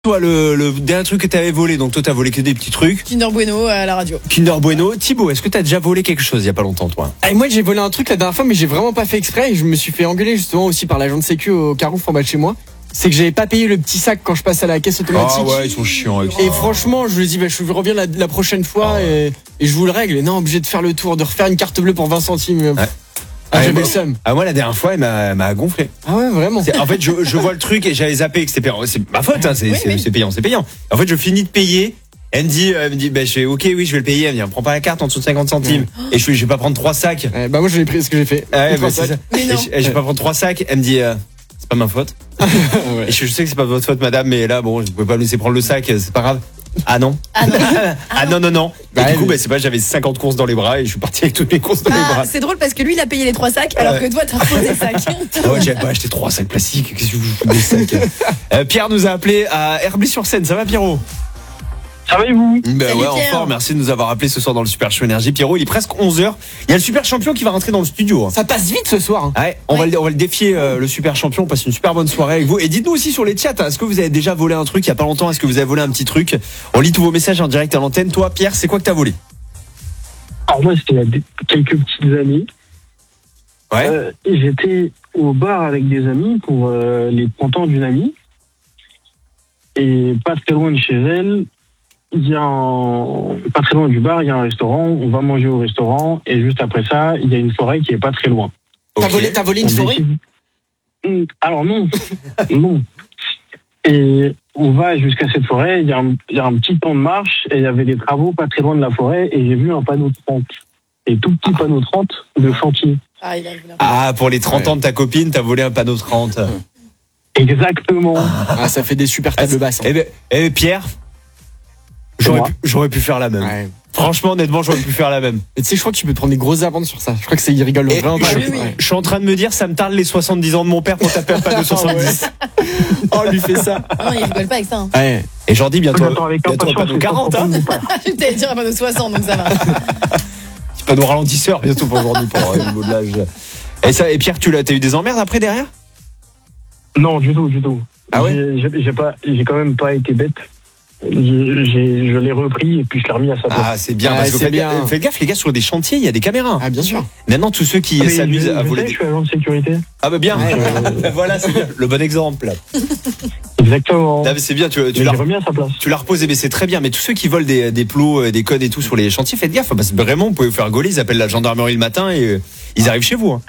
Toi, le dernier truc que t'avais volé, donc toi t'as volé que des petits trucs. Kinder Bueno à la radio. Kinder Bueno. Thibaut, est-ce que t'as déjà volé quelque chose il y a pas longtemps, toi? Et moi j'ai volé un truc la dernière fois, mais j'ai vraiment pas fait exprès et je me suis fait engueuler justement aussi par l'agent de sécu au Carrefour en bas de chez moi. C'est que j'avais pas payé le petit sac quand je passe à la caisse automatique. Ah ouais, ils sont chiants avec ça. Et franchement, je lui ai dit, je reviens la prochaine fois et je vous le règle. Et non, obligé de faire le tour, de refaire une carte bleue pour 20 centimes. Ouais. J'avais le seum. Ah, moi, la dernière fois, elle m'a gonflé. Ah ouais, vraiment. En fait, je vois le truc et j'avais zappé que c'était payant. C'est ma faute, hein, c'est payant, c'est payant. En fait, je finis de payer. Elle me dit, je fais, ok, oui, je vais le payer. Elle me dit, prends pas la carte en dessous de 50 centimes. Et je vais pas prendre 3 sacs. Moi, je l'ai pris, ce que j'ai fait. C'est ça. Et je vais pas prendre 3 sacs. Elle me dit, c'est pas ma faute. Ouais. Et je sais que c'est pas votre faute, madame, mais là, bon, je pouvais pas me laisser prendre le sac, c'est pas grave. Ah non. Non. Et du coup, c'est pas, j'avais 50 courses dans les bras et je suis parti avec toutes mes courses dans les bras. C'est drôle parce que lui, il a payé les 3 sacs alors que toi, t'as refait des sacs. Ouais, j'avais pas acheté 3 sacs plastiques. Qu'est-ce que vous faites des sacs? Pierre nous a appelé à Herblay-sur-Seine. Ça va, Pierrot? Ça va et vous? Ben ouais, en Pierre. forme. Merci de nous avoir appelé ce soir dans le Super Show Énergie. Pierrot, il est presque 11h. Il y a le Super Champion qui va rentrer dans le studio. Ça passe vite ce soir. Hein. Ouais, on va le défier, le Super Champion. On passe une super bonne soirée avec vous. Et dites-nous aussi sur les chats, est-ce que vous avez déjà volé un truc il y a pas longtemps? Est-ce que vous avez volé un petit truc? On lit tous vos messages en direct à l'antenne. Toi, Pierre, c'est quoi que t'as volé? Alors moi, c'était il y a quelques petites années. Ouais. Et j'étais au bar avec des amis pour les 30 ans d'une amie. Et pas très loin de chez elle, pas très loin du bar, il y a un restaurant. On va manger au restaurant. Et juste après ça, il y a une forêt qui est pas très loin. Ok. T'as volé une forêt? Alors non. Non. Et on va jusqu'à cette forêt, il y a un petit temps de marche et il y avait des travaux pas très loin de la forêt et j'ai vu un panneau 30. Et tout petit panneau 30 de chantier. Ah, il a vu là. Ah, pour les 30 ans de ta copine, t'as volé un panneau 30. Exactement. Ah, ça fait des super tables basses. Hein. Pierre, j'aurais pu faire la même. Ouais. Franchement, honnêtement, j'aurais pu faire la même. Et tu sais, je crois que tu peux te prendre des grosses amendes sur ça. Je crois que c'est, ils rigolent vraiment pas. oui. Je suis en train de me dire, ça me tarde les 70 ans de mon père pour taper un panneau 70. Oh, lui fait ça. Non, il rigole pas avec ça. Hein. Ouais. Et j'en dis bientôt J'attends avec un impatience panneau les 40, hein. Je t'allais dire un panneau 60, donc ça va. Petit panneau ralentisseur bientôt pour aujourd'hui pour le niveau de l'âge. Et Pierre, t'as eu des emmerdes après derrière? Non, du tout. Ah ouais? J'ai quand même pas été bête. Je l'ai repris et puis je l'ai remis à sa place. Ah, c'est bien, Ah, parce que c'est bien. faites gaffe, les gars, sur des chantiers, il y a des caméras. Ah, bien sûr. Maintenant, tous ceux qui Mais s'amusent à je voler sais que je suis agent de sécurité. Ah, bah bien. Ouais. Voilà, c'est bien. Le bon exemple. Exactement. Ah, mais c'est bien, tu Je l'ai remis à sa place. l'as reposé, mais c'est très bien. Mais tous ceux qui volent des plots, des codes et tout sur les chantiers, faites gaffe, parce que vraiment, vous pouvez vous faire gauler. Ils appellent la gendarmerie le matin et ils arrivent chez vous. Hein.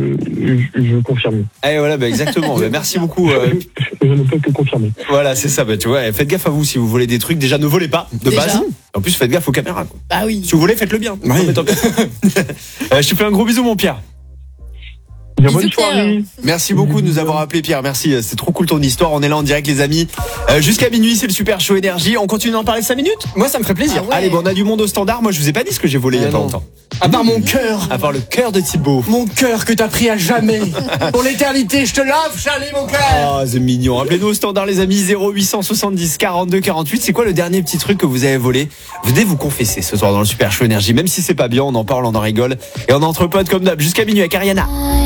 Je confirme. Eh voilà, exactement. Merci beaucoup. Je ne peux que confirmer. Voilà, c'est ça. Tu vois, faites gaffe à vous si vous volez des trucs. Déjà, ne volez pas de Déjà. base. En plus, faites gaffe aux caméras. Quoi. Bah oui. Si vous voulez, faites-le bien. Oui. Non, mais tant pis. Je te fais un gros bisou, mon Pierre. Bien, Bisous, bonne soirée. Merci beaucoup de nous avoir appelé, Pierre. Merci, c'est trop cool ton histoire. On est là en direct, les amis. Jusqu'à minuit, c'est le Super Show Énergie. On continue d'en parler 5 minutes. Moi, ça me ferait plaisir. Ah ouais. Allez, bon, on a du monde au standard. Moi, je vous ai pas dit ce que j'ai volé il y a pas non. longtemps. À part mon cœur. À part le cœur de Thibaut. Mon cœur que t'as pris à jamais. Pour l'éternité, je te lave, Charlie, mon cœur. Ah, c'est mignon. Appelez-nous au standard, les amis. 0870 42 48. C'est quoi le dernier petit truc que vous avez volé? Venez vous confesser ce soir dans le Super Show Énergie. Même si c'est pas bien, on en parle, on en rigole. Et on est entre potes comme d'hab. Jusqu'à minuit avec Ariana.